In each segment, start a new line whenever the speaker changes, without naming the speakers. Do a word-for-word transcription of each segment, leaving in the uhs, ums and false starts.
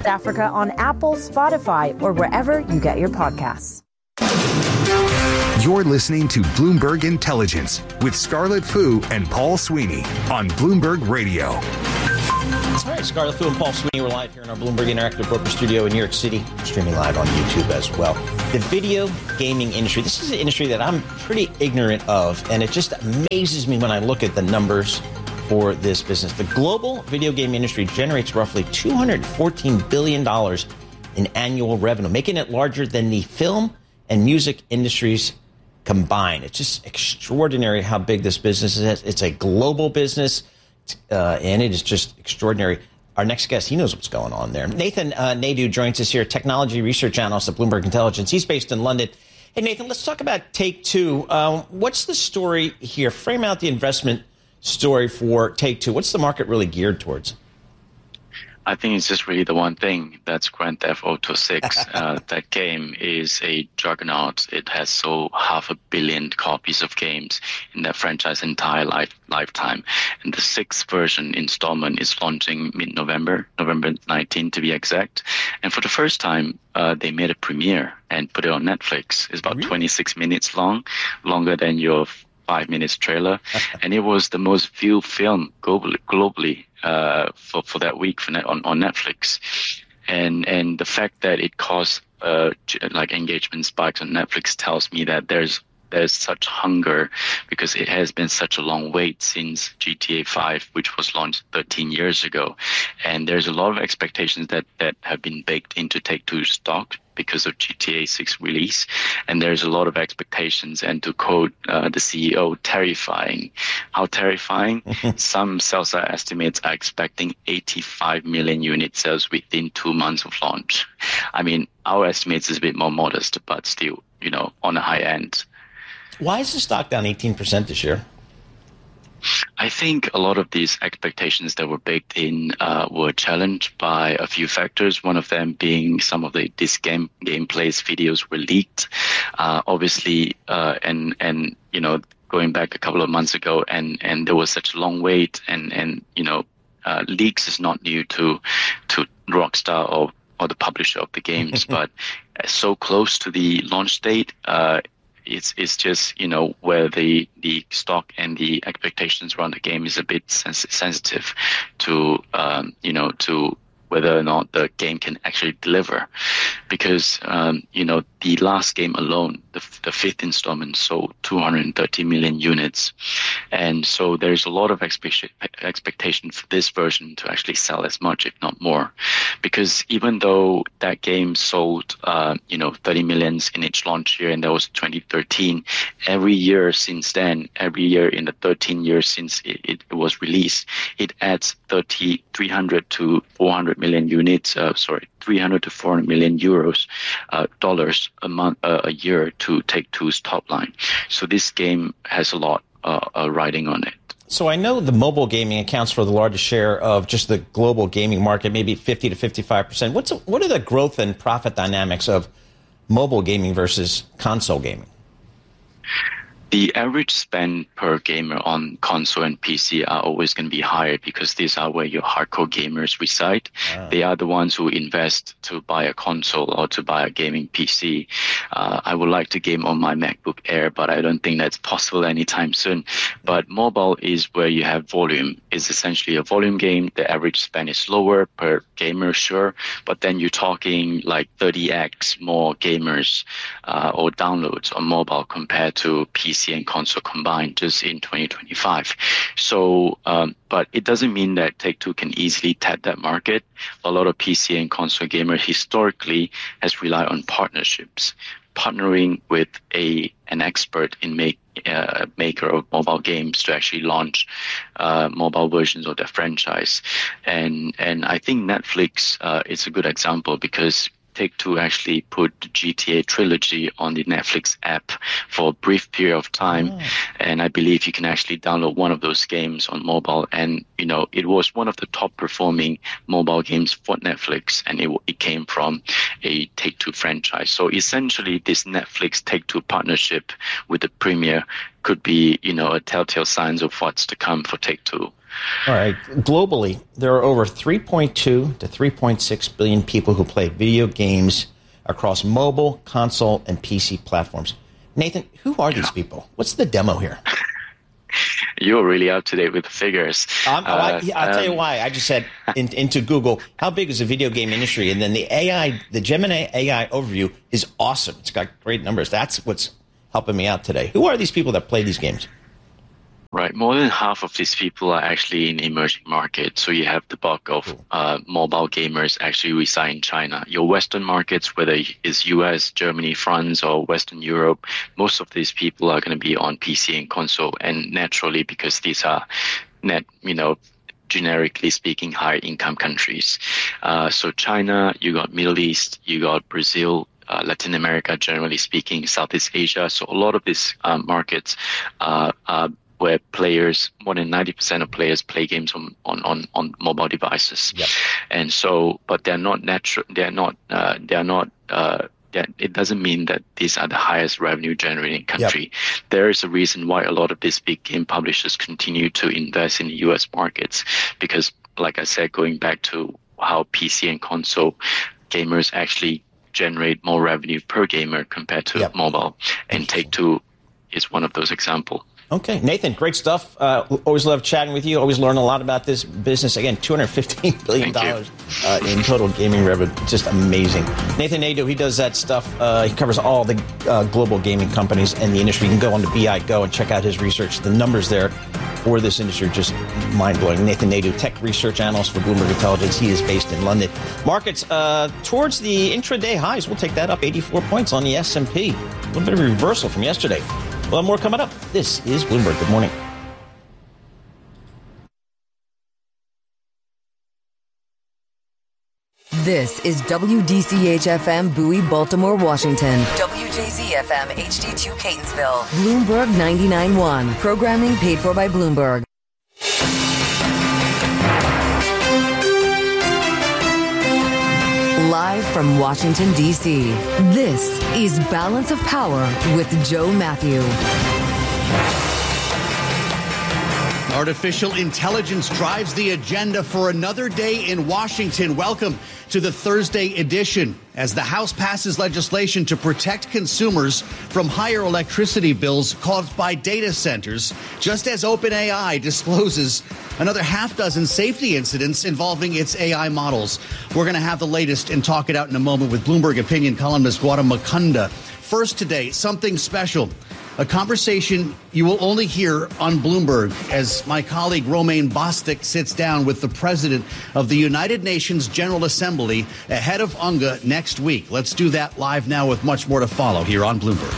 Africa on Apple, Spotify, or wherever you get your podcasts.
You're listening to Bloomberg Intelligence with Scarlett Fu and Paul Sweeney on Bloomberg Radio.
All right, Scarlett Fu and Paul Sweeney, we're live here in our Bloomberg Interactive Broker Studio in New York City, streaming live on YouTube as well. The video gaming industry, this is an industry that I'm pretty ignorant of, and it just amazes me when I look at the numbers for this business. The global video game industry generates roughly two hundred fourteen billion dollars in annual revenue, making it larger than the film and music industries combined. It's just extraordinary how big this business is. It's a global business, uh, and it is just extraordinary. Our next guest, he knows what's going on there. Nathan uh, Naidu joins us here, technology research analyst at Bloomberg Intelligence. He's based in London. Hey, Nathan, let's talk about Take-Two. Um, what's the story here? Frame out the investment story for Take-Two. What's the market really geared towards?
I think it's just really the one thing. That's Grand Theft Auto six. uh, that game is a juggernaut. It has sold half a billion copies of games in that franchise entire life lifetime. And the sixth version installment is launching mid-November, November nineteenth to be exact. And for the first time, uh, they made a premiere and put it on Netflix. It's about really? twenty-six minutes long, longer than your five minutes trailer. And it was the most viewed film globally, globally uh, for, for that week for net, on, on Netflix. And and the fact that it caused uh, like engagement spikes on Netflix tells me that there's there's such hunger because it has been such a long wait since G T A five, which was launched thirteen years ago. And there's a lot of expectations that, that have been baked into Take-Two stock because of G T A six release. And there's a lot of expectations. And to quote uh, the C E O, terrifying. How terrifying? Some sell-side estimates are expecting eighty-five million unit sales within two months of launch. I mean, our estimates is a bit more modest, but still, you know, on the high end.
Why is the stock down eighteen percent this year?
I think a lot of these expectations that were baked in uh, were challenged by a few factors. One of them being some of the this game gameplays videos were leaked, uh, obviously, uh, and and you know going back a couple of months ago, and and there was such a long wait, and and you know uh, leaks is not new to to Rockstar or or the publisher of the games, but so close to the launch date. Uh, It's it's just, you know, where the, the stock and the expectations around the game is a bit sens- sensitive to, um, you know, to whether or not the game can actually deliver. Because, um, you know, the last game alone, the, the fifth installment, sold two hundred thirty million units. And so there's a lot of expect- expectation for this version to actually sell as much, if not more. Because even though that game sold, uh, you know, thirty millions in its launch year, and that was twenty thirteen, every year since then, every year in the thirteen years since it, it was released, it adds thirty, three hundred to four hundred million units, uh, sorry, three hundred to four hundred million euros, uh, dollars a month, uh, a year to Take-Two's top line. So this game has a lot uh, uh, riding on it.
So I know the mobile gaming accounts for the largest share of just the global gaming market, maybe fifty to fifty-five percent. What's what are the growth and profit dynamics of mobile gaming versus console gaming?
The average spend per gamer on console and P C are always going to be higher because these are where your hardcore gamers reside. Ah. They are the ones who invest to buy a console or to buy a gaming P C. Uh, I would like to game on my MacBook Air, but I don't think that's possible anytime soon. But mobile is where you have volume. It's essentially a volume game. The average spend is lower per gamer, sure, but then you're talking like thirty x more gamers uh, or downloads on mobile compared to P C and console combined just in twenty twenty-five. So, um, but it doesn't mean that Take-Two can easily tap that market. A lot of P C and console gamers historically has relied on partnerships, partnering with a an expert in make uh, maker of mobile games to actually launch uh, mobile versions of their franchise. And and I think Netflix uh, is a good example because Take-Two actually put the G T A trilogy on the Netflix app for a brief period of time. Oh. And I believe you can actually download one of those games on mobile. And, you know, it was one of the top performing mobile games for Netflix. And it, it came from a Take-Two franchise. So essentially this Netflix Take-Two partnership with the premier could be, you know, a telltale signs of what's to come for Take-Two.
All right. Globally, there are over three point two to three point six billion people who play video games across mobile, console, and P C platforms. Nathan, who are these
yeah.
people? What's the demo here?
You're really up to date with the figures.
Um, oh, I,
uh,
I'll
um,
tell you why. I just said in, into Google, how big is the video game industry? And then the A I, the Gemini A I overview is awesome. It's got great numbers. That's what's helping me out today. Who are these people that play these games?
Right. More than half of these people are actually in emerging markets. So you have the bulk of uh, mobile gamers actually reside in China. Your Western markets, whether it's U S, Germany, France, or Western Europe, most of these people are going to be on P C and console. And naturally, because these are net, you know, generically speaking, higher income countries. Uh, so China, you got Middle East, you got Brazil, Uh, Latin America, generally speaking, Southeast Asia. So a lot of these um, markets uh, uh, where players, more than ninety percent of players play games on, on, on, on mobile devices. Yep. And so, but they're not natural, they're not, uh, they're not, uh, they're, it doesn't mean that these are the highest revenue generating country. Yep. There is a reason why a lot of these big game publishers continue to invest in the U S markets, because like I said, going back to how P C and console gamers actually generate more revenue per gamer compared to yep. mobile, and Take-Two is one of those examples.
Okay, Nathan, great stuff. Uh, always love chatting with you. Always learn a lot about this business. Again, two hundred fifteen billion dollars uh, in total gaming revenue. Just amazing. Nathan Nadeau, he does that stuff. Uh, he covers all the uh, global gaming companies and the industry. You can go on to B I Go and check out his research. The numbers there for this industry are just mind-blowing. Nathan Nadeau, tech research analyst for Bloomberg Intelligence. He is based in London. Markets uh, towards the intraday highs. We'll take that up eighty-four points on the S and P. A little bit of a reversal from yesterday. We'll have more coming up. This is Bloomberg. Good morning.
This is W D C H F M Bowie, Baltimore, Washington. W J Z F M H D two Catonsville. Bloomberg ninety-nine point one. Programming paid for by Bloomberg. Live from Washington, D C, this is Balance of Power with Joe Matthew.
Artificial intelligence drives the agenda for another day in Washington. Welcome to the Thursday edition. As the House passes legislation to protect consumers from higher electricity bills caused by data centers, just as OpenAI discloses another half dozen safety incidents involving its A I models. We're going to have the latest and talk it out in a moment with Bloomberg opinion columnist Gautam Mukunda. First today, something special. A conversation you will only hear on Bloomberg as my colleague Romaine Bostick sits down with the president of the United Nations General Assembly ahead of U N G A next week. Let's do that live now with much more to follow here on Bloomberg.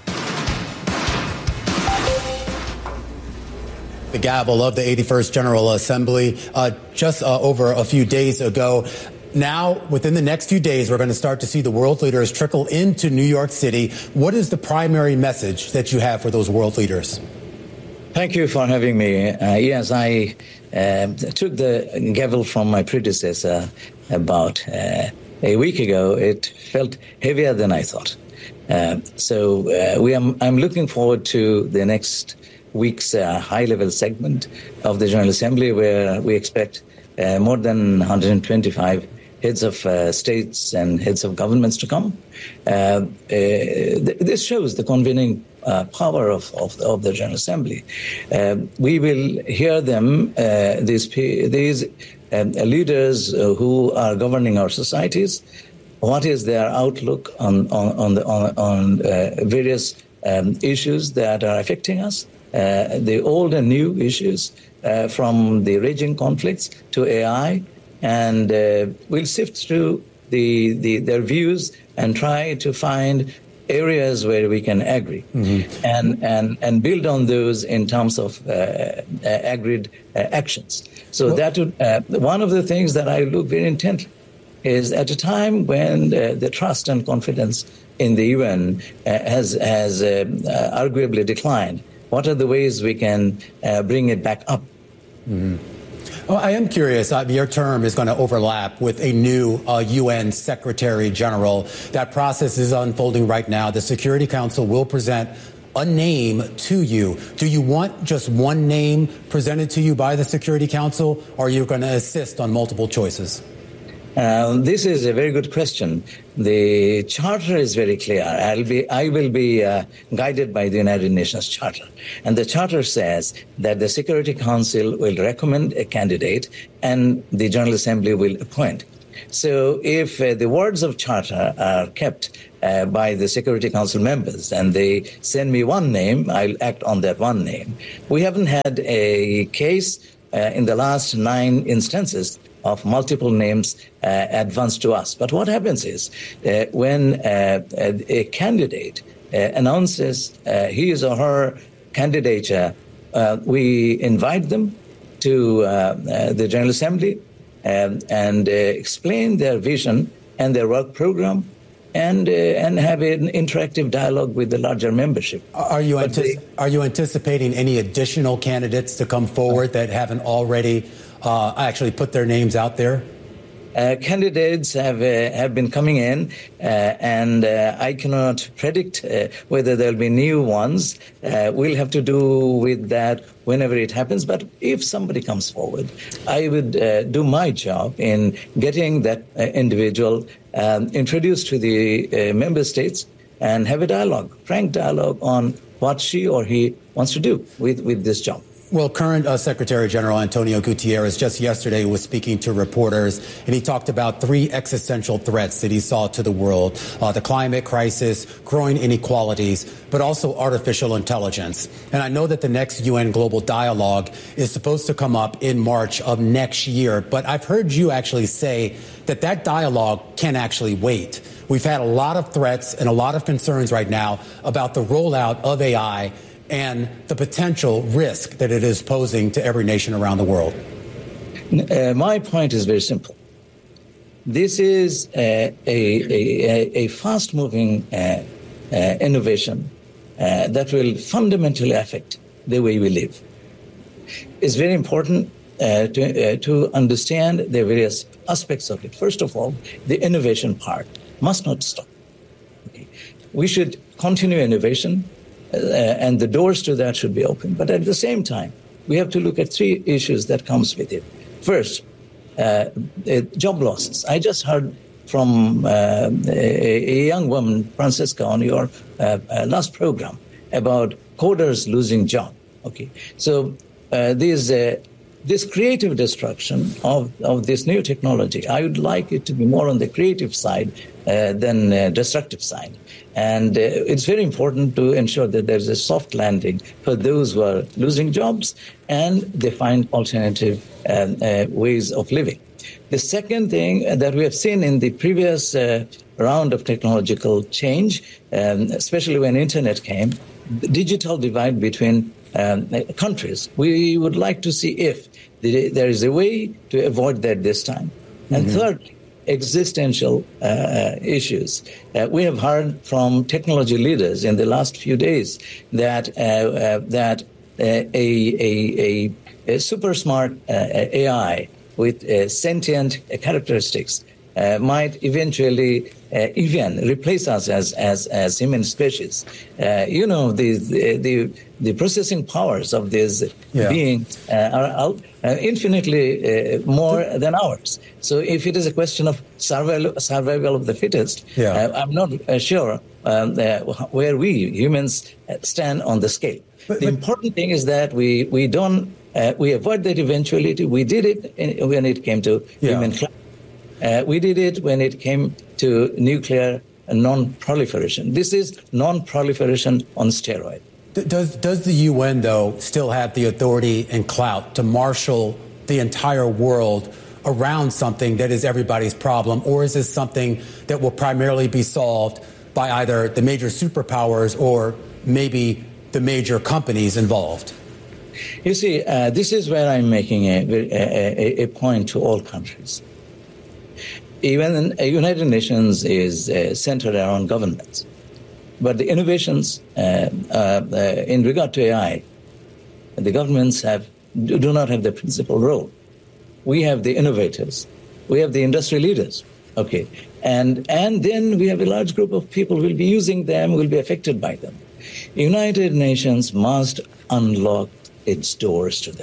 The gavel of the eighty-first General Assembly uh, just uh, over a few days ago. Now, within the next few days, we're going to start to see the world leaders trickle into New York City. What is the primary message that you have for those world leaders?
Thank you for having me. Uh, yes, I uh, took the gavel from my predecessor about uh, a week ago. It felt heavier than I thought. Uh, so uh, we am, I'm looking forward to the next week's uh, high-level segment of the General Assembly, where we expect uh, more than one hundred twenty-five heads of uh, states and heads of governments to come. Uh, uh, th- this shows the convening uh, power of, of, of the General Assembly. Uh, we will hear them, uh, these, these um, leaders uh, who are governing our societies, what is their outlook on, on, on, the, on, on uh, various um, issues that are affecting us, uh, the old and new issues, uh, from the raging conflicts to A I, and uh, we'll sift through the, the their views and try to find areas where we can agree, mm-hmm. and, and, and build on those in terms of uh, uh, agreed uh, actions. So well, that would, uh, one of the things that I look very intently is at a time when uh, the trust and confidence in the U N uh, has, has uh, uh, arguably declined, what are the ways we can uh, bring it back up?
Mm-hmm. Well, I am curious. Uh, your term is going to overlap with a new uh, U N Secretary General. That process is unfolding right now. The Security Council will present a name to you, do you want just one name presented to you by the Security Council, or are you going to insist on multiple choices?
Uh, this is a very good question. The charter is very clear. I'll be, I will be uh, guided by the United Nations Charter. And the charter says that the Security Council will recommend a candidate and the General Assembly will appoint. So if uh, the words of charter are kept uh, by the Security Council members and they send me one name, I'll act on that one name. We haven't had a case uh, in the last nine instances of multiple names uh, advanced to us. But what happens is uh, when uh, a candidate uh, announces uh, his or her candidature, uh, we invite them to uh, uh, the General Assembly um, and uh, explain their vision and their work program and uh, and have an interactive dialogue with the larger membership.
Are you, antici- they, are you anticipating any additional candidates to come forward that haven't already Uh, actually put their names out there?
Uh, candidates have uh, have been coming in, uh, and uh, I cannot predict uh, whether there'll be new ones. Uh, we'll have to do with that whenever it happens. But if somebody comes forward, I would uh, do my job in getting that uh, individual um, introduced to the uh, member states and have a dialogue, frank dialogue on what she or he wants to do with, with this job.
Well, current uh, Secretary General Antonio Gutierrez just yesterday was speaking to reporters, and he talked about three existential threats that he saw to the world: uh, the climate crisis, growing inequalities, but also artificial intelligence. And I know that the next U N Global Dialogue is supposed to come up in March of next year, but I've heard you actually say that that dialogue can actually wait. We've had a lot of threats and a lot of concerns right now about the rollout of A I and the potential risk that it is posing to every nation around the world.
Uh, my point is very simple. This is a, a, a, a fast-moving uh, uh, innovation uh, that will fundamentally affect the way we live. It's very important uh, to, uh, to understand the various aspects of it. First of all, the innovation part must not stop. Okay. We should continue innovation. Uh, and the doors to that should be open. But at the same time, we have to look at three issues that comes with it. First, uh, uh, job losses. I just heard from uh, a, a young woman, Francesca, on your uh, uh, last program about coders losing job. Okay, so uh, this uh, this creative destruction of, of this new technology, I would like it to be more on the creative side uh, than uh, destructive side. And uh, it's very important to ensure that there's a soft landing for those who are losing jobs and they find alternative uh, uh, ways of living. The second thing that we have seen in the previous uh, round of technological change, um, especially when internet came, the digital divide between um, countries. We would like to see if the, there is a way to avoid that this time. And mm-hmm. thirdly, existential uh, issues. Uh, we have heard from technology leaders in the last few days that uh, uh, that uh, a, a, a, a super smart uh, A I with uh, sentient characteristics uh, might eventually uh, even replace us as as, as human species. Uh, you know, the, the the processing powers of these yeah. beings uh, are out. Uh, infinitely uh, more than ours. So if it is a question of survival, survival of the fittest, yeah. uh, I'm not uh, sure um, uh, where we humans stand on the scale. But, the but, important thing is that we, we don't, uh, we avoid that eventuality. We did it in, when it came to yeah. human climate. Uh, we did it when it came to nuclear non-proliferation. This is non-proliferation on steroids.
Does does the U N, though, still have the authority and clout to marshal the entire world around something that is everybody's problem, or is this something that will primarily be solved by either the major superpowers or maybe the major companies involved?
You see, uh, this is where I'm making a, a, a point to all countries. Even the United Nations is uh, centered around governments. But the innovations uh, uh, uh, in regard to A I, the governments have do not have the principal role. We have the innovators. We have the industry leaders. Okay. And and then we have a large group of people who will be using them, will be affected by them. United Nations must unlock its doors to them.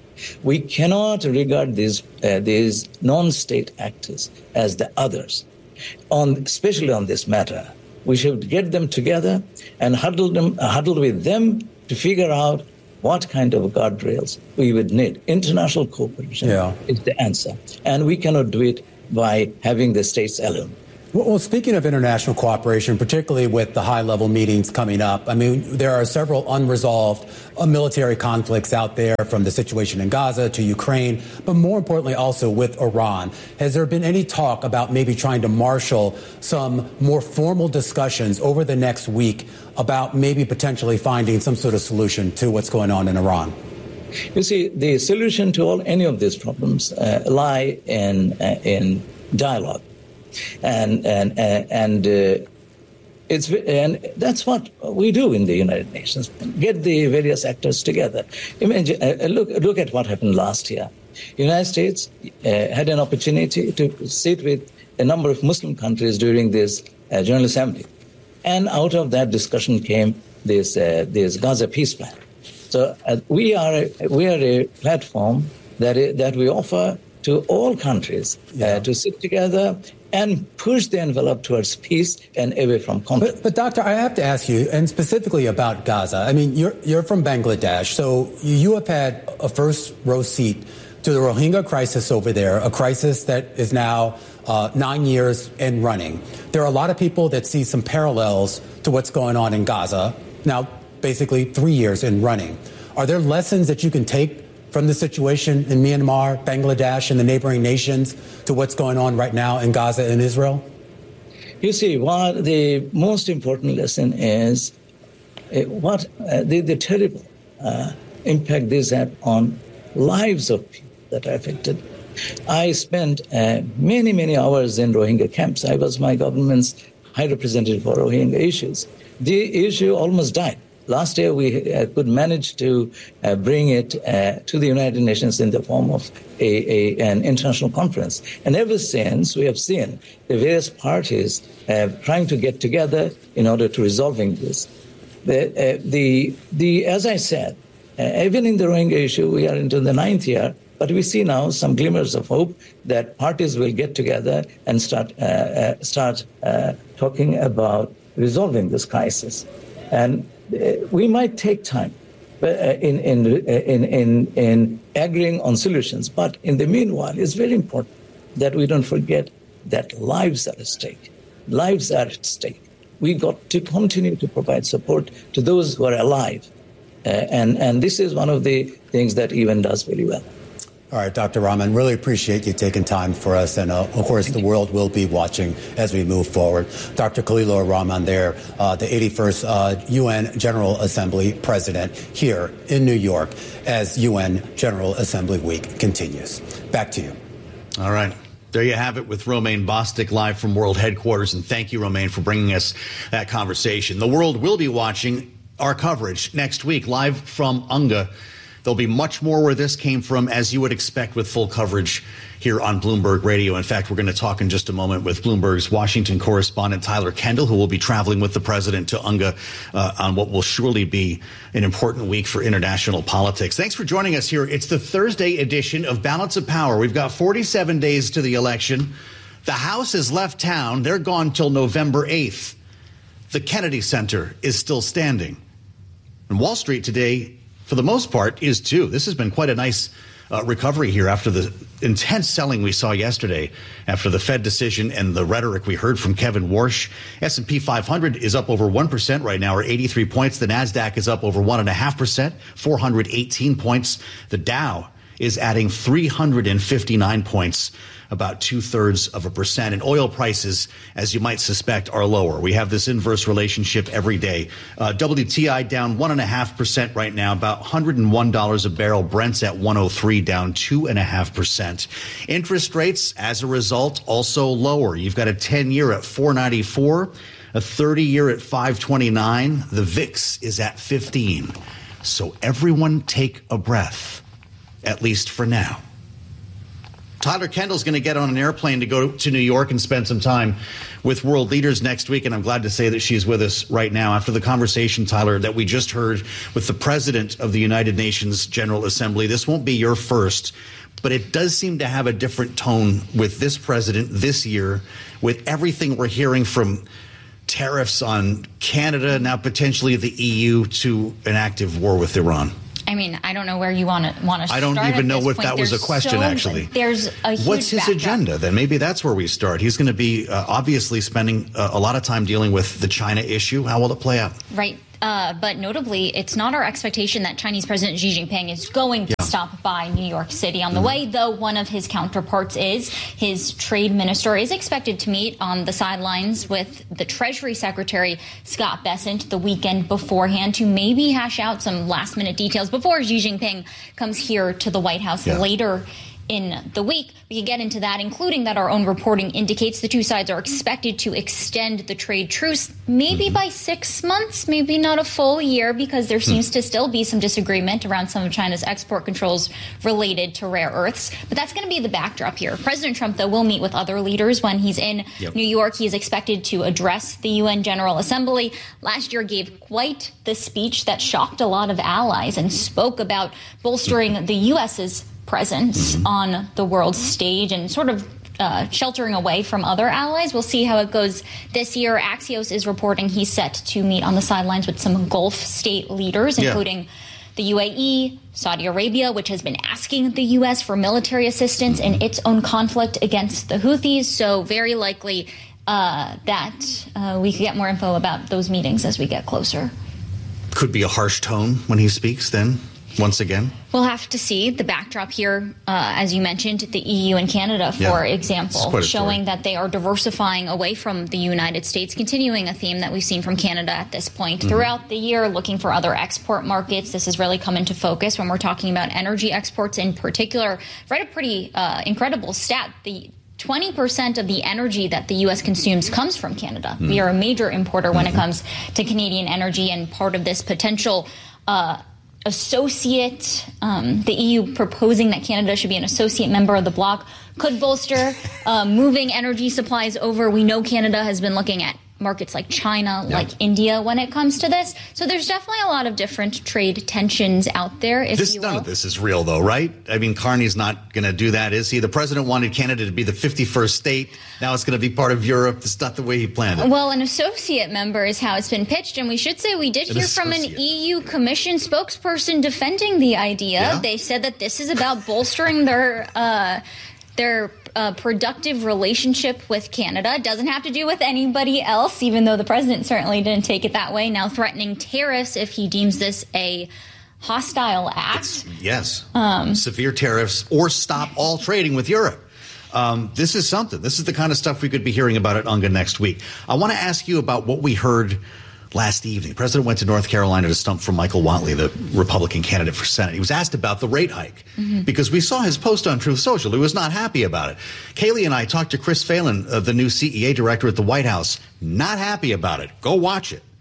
We cannot regard these uh, these non-state actors as the others, on especially on this matter. We should get them together and huddle them, uh, huddle with them to figure out what kind of guardrails we would need. International cooperation yeah. is the answer, and we cannot do it by having the states alone.
Well, speaking of international cooperation, particularly with the high-level meetings coming up, I mean, there are several unresolved uh, military conflicts out there, from the situation in Gaza to Ukraine, but more importantly also with Iran. Has there been any talk about maybe trying to marshal some more formal discussions over the next week about maybe potentially finding some sort of solution to what's going on in Iran?
You see, the solution to all any of these problems uh, lie in uh, in dialogue. And and and uh, it's and that's what we do in the United Nations. Get the various actors together. Imagine, uh, look look at what happened last year. The United States uh, had an opportunity to sit with a number of Muslim countries during this uh, General Assembly, and out of that discussion came this uh, this Gaza peace plan. So uh, we are a, we are a platform that is, that we offer to all countries yeah. uh, to sit together and push the envelope towards peace and away from conflict.
But, but Doctor, I have to ask you, and specifically about Gaza. I mean, you're you're from Bangladesh, so you have had a first row seat to the Rohingya crisis over there, a crisis that is now uh, nine years and running. There are a lot of people that see some parallels to what's going on in Gaza, now basically three years in running. Are there lessons that you can take from the situation in Myanmar, Bangladesh, and the neighboring nations to what's going on right now in Gaza and Israel?
You see, what the most important lesson is uh, what uh, the, the terrible uh, impact this had on lives of people that are affected. I spent uh, many, many hours in Rohingya camps. I was my government's high representative for Rohingya issues. The issue almost died. Last year, we uh, could manage to uh, bring it uh, to the United Nations in the form of a, a, an international conference. And ever since, we have seen the various parties uh, trying to get together in order to resolving this. The, uh, the, the, as I said, uh, even in the Rohingya issue, we are into the ninth year, but we see now some glimmers of hope that parties will get together and start, uh, uh, start uh, talking about resolving this crisis. And we might take time in, in, in, in, in agreeing on solutions, but in the meanwhile, it's very important that we don't forget that lives are at stake. Lives are at stake. We got to continue to provide support to those who are alive. Uh, and, and this is one of the things that U N does very well.
All right, Doctor Rahman, really appreciate you taking time for us. And, uh, of course, the world will be watching as we move forward. Doctor Khalilur Rahman there, uh, the eighty-first uh, U N General Assembly president here in New York as U N General Assembly Week continues. Back to you.
All right. There you have it with Romaine Bostick live from World Headquarters. And thank you, Romaine, for bringing us that conversation. The world will be watching our coverage next week live from UNGA. There'll be much more where this came from, as you would expect, with full coverage here on Bloomberg Radio. In fact, we're going to talk in just a moment with Bloomberg's Washington correspondent Tyler Kendall, who will be traveling with the president to UNGA uh, on what will surely be an important week for international politics. Thanks for joining us here. It's the Thursday edition of Balance of Power. We've got forty-seven days to the election. The House has left town. They're gone till November eighth. The Kennedy Center is still standing. And Wall Street today, for the most part, is too. This has been quite a nice uh, recovery here after the intense selling we saw yesterday after the Fed decision and the rhetoric we heard from Kevin Warsh. S and P five hundred is up over one percent right now, or eighty-three points. The NASDAQ is up over one point five percent, four hundred eighteen points. The Dow is adding three hundred fifty-nine points, about two-thirds of a percent. And oil prices, as you might suspect, are lower. We have this inverse relationship every day. Uh, W T I down one point five percent right now, about one hundred one dollars a barrel. Brent's at one oh three, down two point five percent. Interest rates, as a result, also lower. You've got a ten-year at four ninety-four, a thirty-year at five twenty-nine. The V I X is at fifteen. So everyone take a breath, at least for now. Tyler Kendall's going to get on an airplane to go to New York and spend some time with world leaders next week. And I'm glad to say that she's with us right now after the conversation, Tyler, that we just heard with the president of the United Nations General Assembly. This won't be your first, but it does seem to have a different tone with this president this year, with everything we're hearing from tariffs on Canada, now potentially the E U, to an active war with Iran.
I mean, I don't know where you want to want to start.
I don't even know if
point.
that was
there's
a question,
so,
actually.
There's a huge
What's his
backdrop.
agenda, then? Maybe that's where we start. He's going to be uh, obviously spending uh, a lot of time dealing with the China issue. How will it play out?
Right. Uh, but notably, it's not our expectation that Chinese President Xi Jinping is going to
Yeah.
stop by New York City on the
Mm-hmm.
way, though one of his counterparts is. His trade minister is expected to meet on the sidelines with the Treasury Secretary, Scott Bessent, the weekend beforehand to maybe hash out some last-minute details before Xi Jinping comes here to the White House
Yeah.
later in the week. We can get into that, including that our own reporting indicates the two sides are expected to extend the trade truce maybe
Mm-hmm.
by six months, maybe not a full year, because there seems to still be some disagreement around some of China's export controls related to rare earths. But that's going to be the backdrop here. President Trump, though, will meet with other leaders when he's in
Yep.
New York. He is expected to address the U N General Assembly. Last year gave quite the speech that shocked a lot of allies and spoke about bolstering the U S's presence on the world stage and sort of uh, sheltering away from other allies. We'll see how it goes this year. Axios is reporting he's set to meet on the sidelines with some Gulf state leaders,
Yeah.
including the U A E, Saudi Arabia, which has been asking the U S for military assistance in its own conflict against the Houthis. So very likely uh, that uh, we could get more info about those meetings as we get closer.
Could be a harsh tone when he speaks then, once again.
We'll have to see the backdrop here, uh, as you mentioned, the E U and Canada, for
Yeah.
example,
It's quite a story.
showing that they are diversifying away from the United States, continuing a theme that we've seen from Canada at this point.
Mm-hmm.
Throughout the year, looking for other export markets. This has really come into focus when we're talking about energy exports in particular. I've read a pretty uh, incredible stat. The twenty percent of the energy that the U S consumes comes from Canada.
Mm.
We are a major importer when it comes to Canadian energy, and part of this potential uh, associate, um, the E U proposing that Canada should be an associate member of the bloc, could bolster uh, moving energy supplies over. We know Canada has been looking at markets like China,
Yeah.
like India when it comes to this. So there's definitely a lot of different trade tensions out there, if
This,
you
none
will.
of this is real, though, right? I mean, Carney's not going to do that, is he? The president wanted Canada to be the fifty-first state. Now it's going to be part of Europe. It's not the way he planned it.
Well, an associate member is how it's been pitched, and we should say we did
An
hear from an
associate.
E U Commission spokesperson defending the idea.
Yeah?
They said that this is about bolstering their uh, their uh, productive relationship with Canada. It doesn't have to do with anybody else, even though the president certainly didn't take it that way. Now threatening tariffs if he deems this a hostile act.
Yes.
Um,
Severe tariffs or stop all trading with Europe. Um, this is something. This is the kind of stuff we could be hearing about at U N G A next week. I want to ask you about what we heard last evening. The president went to North Carolina to stump for Michael Whatley, the Republican candidate for Senate. He was asked about the rate hike
Mm-hmm.
because we saw his post on Truth Social. He was not happy about it. Kaylee and I talked to Chris Phelan, uh, the new C E A director at the White House. Not happy about it. Go watch it.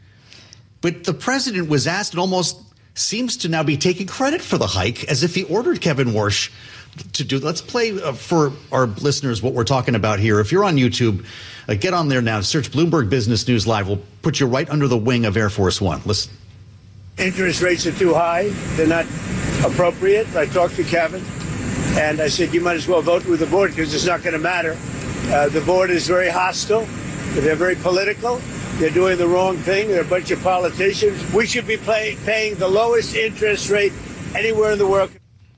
But the president was asked and almost seems to now be taking credit for the hike as if he ordered Kevin Warsh to do. Let's play uh, for our listeners what we're talking about here. If you're on YouTube, uh, get on there now. Search Bloomberg Business News Live. We'll put you right under the wing of Air Force One. Listen.
Interest rates are too high. They're not appropriate. I talked to Kevin, and I said, you might as well vote with the board because it's not going to matter. Uh, the board is very hostile. They're very political. They're doing the wrong thing. They're a bunch of politicians. We should be pay, paying the lowest interest rate anywhere in the world.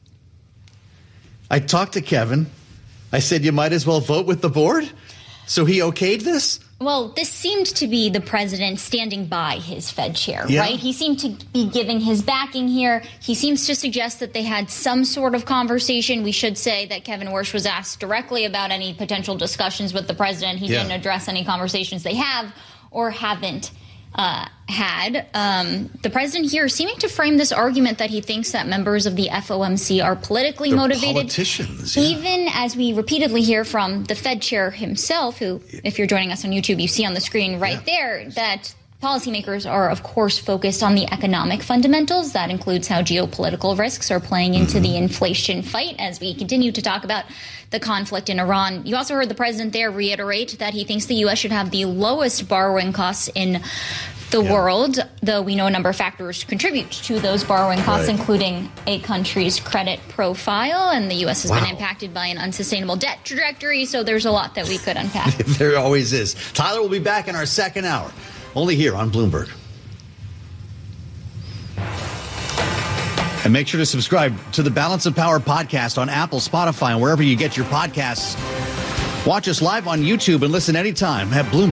I talked to Kevin. I said, you might as well vote with the board. So he okayed this?
Well, this seemed to be the president standing by his Fed chair,
Yeah.
right? He seemed to be giving his backing here. He seems to suggest that they had some sort of conversation. We should say that Kevin Warsh was asked directly about any potential discussions with the president. He
Yeah.
didn't address any conversations they have or haven't uh, had. Um, the president here seeming to frame this argument that he thinks that members of the F O M C are politically
They're
motivated.
politicians, yeah.
Even as we repeatedly hear from the Fed chair himself, who, if you're joining us on YouTube, you see on the screen right there that Policymakers are, of course, focused on the economic fundamentals. That includes how geopolitical risks are playing into the inflation fight as we continue to talk about the conflict in Iran. You also heard the president there reiterate that he thinks the U S should have the lowest borrowing costs in the yeah. world, though we know a number of factors contribute to those borrowing costs, right. including a country's credit profile. And the U S has wow. been impacted by an unsustainable debt trajectory. So there's a lot that we could unpack.
There always is. Tyler will be back in our second hour, only here on Bloomberg. And make sure to subscribe to the Balance of Power podcast on Apple, Spotify, and wherever you get your podcasts. Watch us live on YouTube and listen anytime at Bloomberg.